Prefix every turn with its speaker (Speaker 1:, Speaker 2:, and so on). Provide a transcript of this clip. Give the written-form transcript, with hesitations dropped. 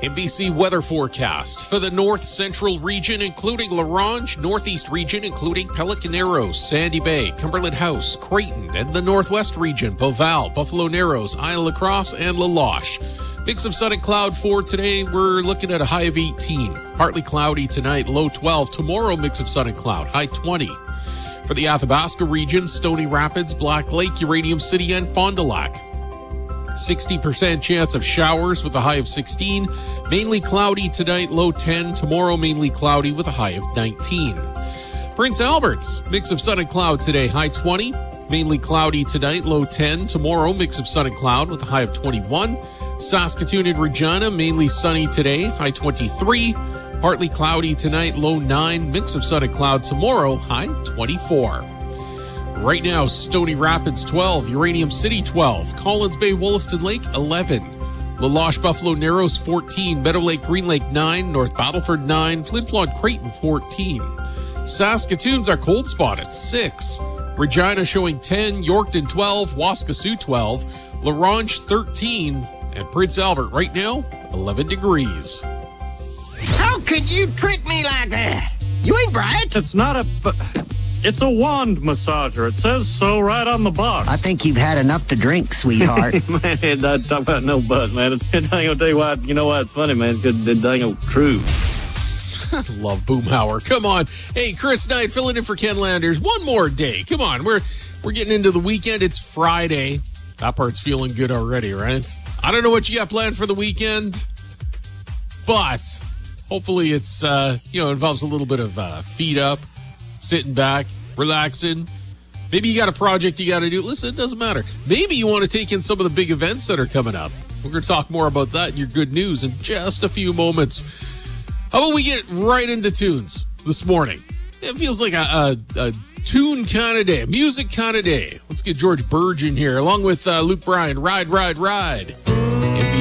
Speaker 1: NBC weather forecast for the north central region, including La Ronge, northeast region, including Pelican Narrows, Sandy Bay, Cumberland House, Creighton, and the northwest region, Beauval, Buffalo Narrows, Isle La Crosse, and La Loche. Mix of sun and cloud for today. We're looking at a high of 18. Partly cloudy tonight, low 12. Tomorrow, mix of sun and cloud, high 20. For the Athabasca region, Stony Rapids, Black Lake, Uranium City, and Fond du Lac. 60% chance of showers with a high of 16. Mainly cloudy tonight, low 10. Tomorrow, mainly cloudy with a high of 19. Prince Albert's, mix of sun and cloud today, high 20. Mainly cloudy tonight, low 10. Tomorrow, mix of sun and cloud with a high of 21. Saskatoon and Regina, mainly sunny today, high 23. Partly cloudy tonight, low 9. Mix of sun and cloud tomorrow, high 24. Right now, Stony Rapids 12, Uranium City 12, Collins Bay, Wollaston Lake 11, La Loche, Buffalo Narrows 14, Meadow Lake, Green Lake 9, North Battleford 9, Flin Flon, Creighton 14. Saskatoon's our cold spot at 6, Regina showing 10, Yorkton 12, Waskesiu 12, La Ronge 13, and Prince Albert right now 11 degrees.
Speaker 2: How could you trick me like that? You ain't bright.
Speaker 3: It's not a... It's a wand massager. It says so right on the box.
Speaker 4: I think you've had enough to drink, sweetheart.
Speaker 3: Man, it doesn't talk about no butt, man. It ain't gonna tell you why. You know why it's funny, man? Because it ain't true.
Speaker 1: Love Boomhauer. Come on. Hey, Chris Knight filling in for Ken Landers. One more day. Come on. We're getting into the weekend. It's Friday. That part's feeling good already, right? I don't know what you got planned for the weekend, but hopefully it's, involves a little bit of feet up, sitting back, relaxing. Maybe you got a project you got to do. Listen, it doesn't matter. Maybe you want to take in some of the big events that are coming up. We're going to talk more about that in your good news in just a few moments. How about we get right into tunes this morning? It feels like a tune kind of day, a music kind of day. Let's get George Burge in here, along with Luke Bryan. Ride, ride, ride.